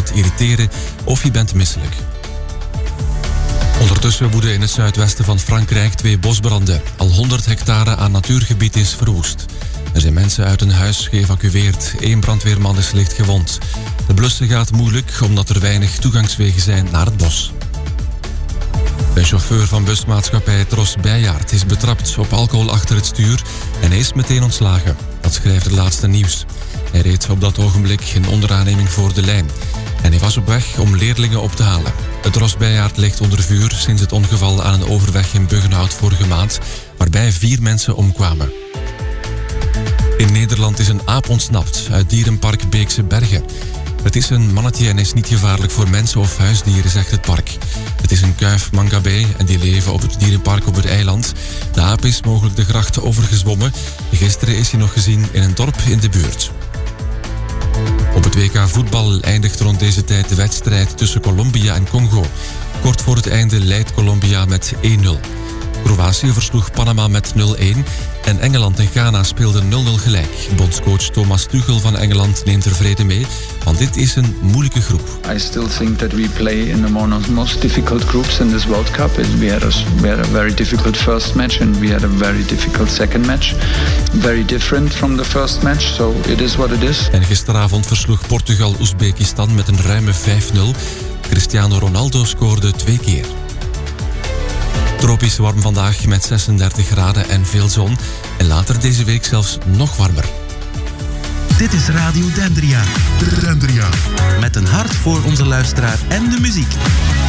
het irriteren of je bent misselijk. Ondertussen woeden in het zuidwesten van Frankrijk 2 bosbranden. Al 100 hectare aan natuurgebied is verwoest. Er zijn mensen uit een huis geëvacueerd. 1 brandweerman is licht gewond. De blussen gaat moeilijk omdat er weinig toegangswegen zijn naar het bos. De chauffeur van busmaatschappij Tros Bijaard is betrapt op alcohol achter het stuur en hij is meteen ontslagen. Dat schrijft het laatste nieuws. Hij reed op dat ogenblik in onderaanneming voor de lijn. En hij was op weg om leerlingen op te halen. Het Tros Bijaard ligt onder vuur sinds het ongeval aan een overweg in Buggenhout vorige maand, waarbij 4 mensen omkwamen. In Nederland is een aap ontsnapt uit dierenpark Beekse Bergen. Het is een mannetje en is niet gevaarlijk voor mensen of huisdieren, zegt het park. Het is een kuif mangabey en die leven op het dierenpark op het eiland. De aap is mogelijk de gracht overgezwommen. Gisteren is hij nog gezien in een dorp in de buurt. Op het WK voetbal eindigt rond deze tijd de wedstrijd tussen Colombia en Congo. Kort voor het einde leidt Colombia met 1-0. Kroatië versloeg Panama met 0-1 en Engeland en Ghana speelden 0-0 gelijk. Bondscoach Thomas Tuchel van Engeland neemt er vrede mee, want dit is een moeilijke groep. I still think that we play in the most difficult groups in this World Cup. We had a very difficult first match and we had a very difficult second match. Very different from the first match, so it is what it is. En gisteravond versloeg Portugal Oezbekistan met een ruime 5-0. Cristiano Ronaldo scoorde 2 keer. Tropisch warm vandaag met 36 graden en veel zon. En later deze week zelfs nog warmer. Dit is Radio Dendria. Dendria. Met een hart voor onze luisteraar en de muziek.